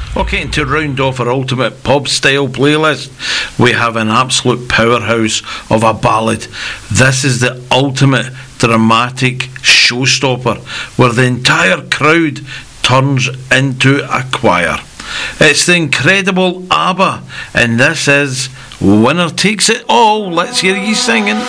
Okay, and to round off our ultimate pub-style playlist, we have an absolute powerhouse of a ballad. This is the ultimate dramatic showstopper, where the entire crowd turns into a choir. It's the incredible ABBA, and this is Winner Takes It All. Let's hear you singing.